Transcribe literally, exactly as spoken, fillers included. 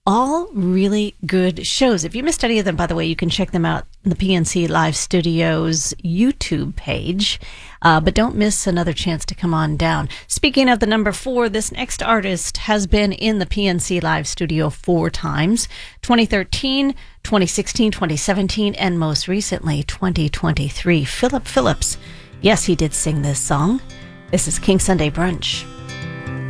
All really good shows. If you missed any of them, by the way, you can check them out on the P N C Live Studios YouTube page. Uh, but don't miss another chance to come on down. Speaking of the number four, this next artist has been in the P N C Live Studio four times. twenty thirteen, twenty sixteen, twenty seventeen, and most recently, twenty twenty-three. Philip Phillips. Yes, he did sing this song. This is King Sunday Brunch.